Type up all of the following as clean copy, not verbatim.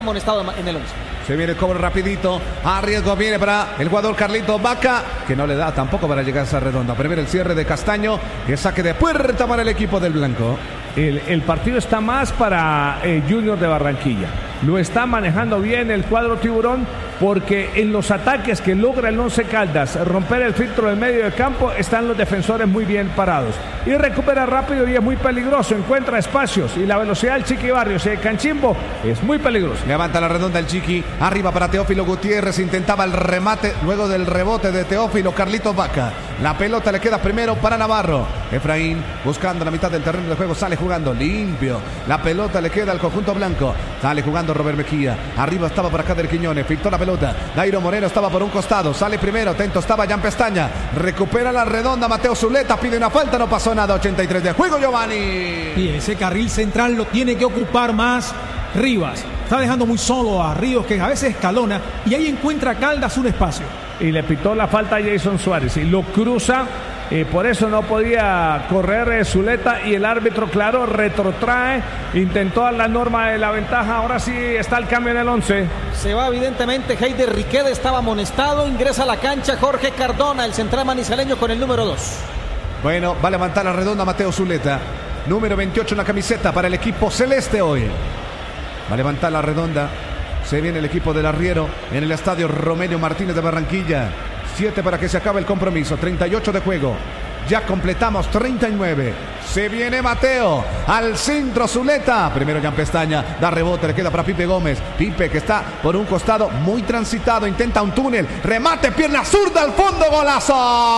amonestado en el 11. Se viene el cobro rapidito. A riesgo viene para el jugador Carlitos Vaca, que no le da tampoco para llegar a esa redonda. Primero el cierre de Castaño, que saque de puerta para el equipo del blanco. El partido está más para Junior de Barranquilla. Lo está manejando bien el cuadro tiburón, porque en los ataques que logra el Once Caldas romper el filtro del medio del campo, están los defensores muy bien parados. Y recupera rápido y es muy peligroso. Encuentra espacios y la velocidad del Chiqui Barrios y el Canchimbo es muy peligroso. Levanta la redonda el Chiqui. Arriba para Teófilo Gutiérrez. Intentaba el remate luego del rebote de Teófilo. Carlitos Vaca. La pelota le queda primero para Navarro. Efraín buscando la mitad del terreno de juego. Sale jugando limpio. La pelota le queda al conjunto blanco. Sale jugando Robert Mejía. Arriba estaba por acá del Quiñones. Filtró la pelota. Dairo Moreno estaba por un costado. Sale primero. Atento estaba Jan Pestaña. Recupera la redonda Mateo Zuleta. Pide una falta. No pasó nada. 83 de juego, Giovanni. Y ese carril central lo tiene que ocupar más Rivas. Está dejando muy solo a Ríos, que a veces escalona. Y ahí encuentra Caldas un espacio. Y le pitó la falta a Jason Suárez. Y lo cruza. Por eso no podía correr Zuleta, y el árbitro, claro, retrotrae, intentó dar la norma de la ventaja. Ahora sí está el cambio en el 11. Se va evidentemente Heider Riqueda, estaba amonestado. Ingresa a la cancha Jorge Cardona, el central manizaleño, con el número 2. Bueno, va a levantar la redonda Mateo Zuleta, número 28 en la camiseta para el equipo celeste hoy. Va a levantar la redonda. Se viene el equipo del Arriero en el estadio Romelio Martínez de Barranquilla. 7 para que se acabe el compromiso. 38 de juego. Ya completamos 39. Se viene Mateo. Al centro Zuleta. Primero Jan Pestaña. Da rebote. Le queda para Pipe Gómez. Pipe, que está por un costado muy transitado. Intenta un túnel. Remate. Pierna zurda al fondo. Golazo.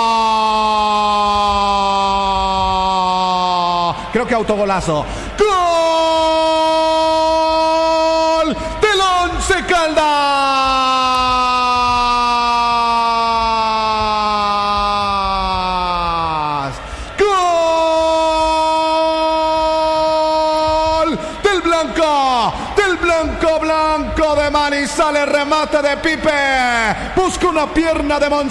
Creo que autogolazo. ¡Gol del Once Caldas! Blanco de Manizales, remate de Pipe, busca una pierna de Monzón.